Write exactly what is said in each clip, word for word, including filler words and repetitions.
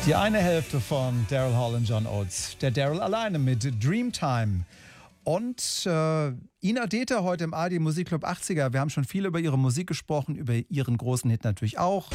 Die eine Hälfte von Daryl Hall und John Oates. Der Daryl alleine mit Dreamtime. Und äh, Ina Dether heute im A D Musikclub achtziger. Wir haben schon viel über ihre Musik gesprochen, über ihren großen Hit natürlich auch.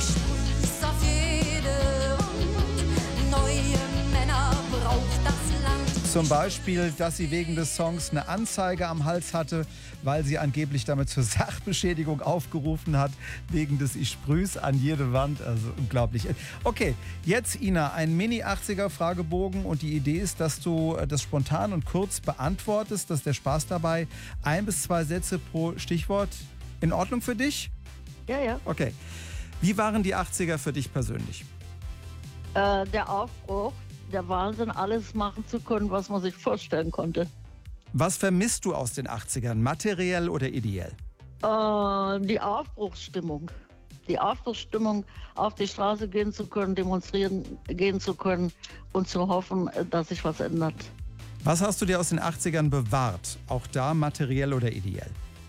Zum Beispiel, dass sie wegen des Songs eine Anzeige am Hals hatte, weil sie angeblich damit zur Sachbeschädigung aufgerufen hat, wegen des Ich sprüh's an jede Wand. Also unglaublich. Okay, jetzt Ina, ein Mini-achtziger-Fragebogen und die Idee ist, dass du das spontan und kurz beantwortest. Das ist der Spaß dabei. Ein bis zwei Sätze pro Stichwort. In Ordnung für dich? Ja, ja. Okay. Wie waren die achtziger für dich persönlich? Äh, der Aufbruch, der Wahnsinn, alles machen zu können, was man sich vorstellen konnte. Was vermisst du aus den achtzigern, materiell oder ideell? Äh, die Aufbruchsstimmung. Die Aufbruchsstimmung, auf die Straße gehen zu können, demonstrieren gehen zu können und zu hoffen, dass sich was ändert. Was hast du dir aus den achtzigern bewahrt? Auch da materiell oder ideell?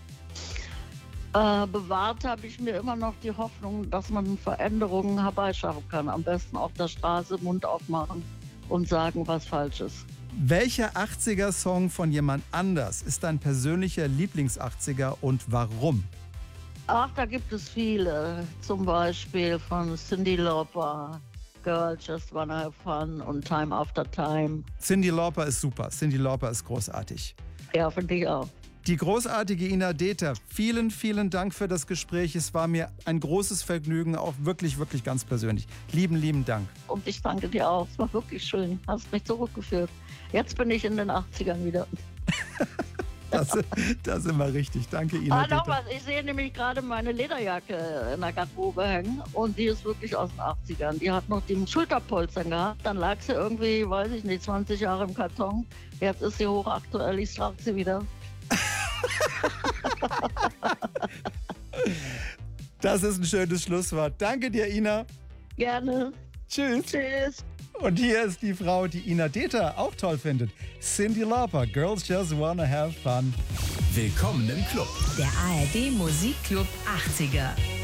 Äh, bewahrt habe ich mir immer noch die Hoffnung, dass man Veränderungen herbeischaffen kann. Am besten auf der Straße Mund aufmachen und sagen, was falsch ist. Welcher achtziger-Song von jemand anders ist dein persönlicher Lieblings-achtziger und warum? Ach, da gibt es viele. Zum Beispiel von Cyndi Lauper, Girl Just Wanna Have Fun und Time After Time. Cyndi Lauper ist super. Cyndi Lauper ist großartig. Ja, finde ich auch. Die großartige Ina Dether, vielen, vielen Dank für das Gespräch. Es war mir ein großes Vergnügen, auch wirklich, wirklich ganz persönlich. Lieben, lieben Dank. Und ich danke dir auch. Es war wirklich schön. Hast mich zurückgeführt. Jetzt bin ich in den achtzigern wieder. Das, das ist immer richtig. Danke, Ina Ah, noch Dether. was. Ich sehe nämlich gerade meine Lederjacke in der Garderobe hängen. Und die ist wirklich aus den achtzigern. Die hat noch die Schulterpolstern gehabt. Dann lag sie irgendwie, weiß ich nicht, zwanzig Jahre im Karton. Jetzt ist sie hochaktuell. Ich trage sie wieder. Das ist ein schönes Schlusswort. Danke dir, Ina. Gerne. Tschüss. Tschüss. Und hier ist die Frau, die Ina Dether auch toll findet. Cyndi Lauper, Girls Just Wanna Have Fun. Willkommen im Club. Der A R D Musikclub achtziger.